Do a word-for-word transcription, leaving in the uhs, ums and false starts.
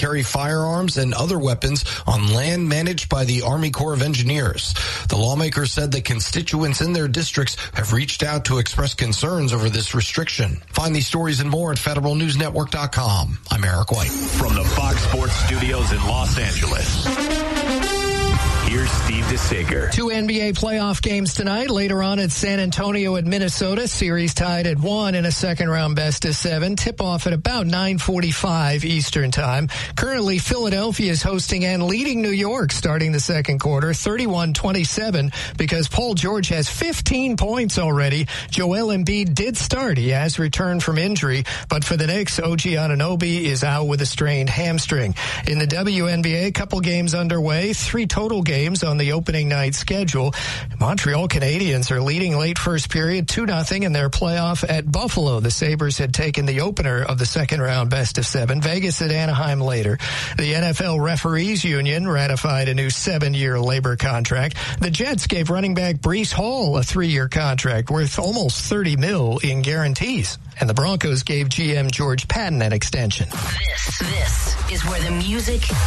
carry firearms and other weapons on land managed by the Army Corps of Engineers. The lawmakers said that constituents in their districts have reached out to express concerns over this restriction. Find these stories and more at federal news network dot com. I'm Eric White. From the Fox Sports Studios in Los Angeles, here's Steve DeSager. Two N B A playoff games tonight. Later on at San Antonio at Minnesota. Series tied at one in a second-round best of seven. Tip-off at about nine forty-five Eastern Time. Currently, Philadelphia is hosting and leading New York starting the second quarter, thirty-one twenty-seven, because Paul George has fifteen points already. Joel Embiid did start. He has returned from injury. But for the Knicks, O G Anunoby is out with a strained hamstring. In the W N B A, a couple games underway. Three total games. Games on the opening night schedule. Montreal Canadiens are leading late first period two nothing in their playoff at Buffalo. The Sabres had taken the opener of the second round best of seven. Vegas at Anaheim later. The N F L Referees Union ratified a new seven-year labor contract. The Jets gave running back Breece Hall a three-year contract worth almost thirty mil in guarantees. And the Broncos gave G M George Patton an extension. This, this is where the music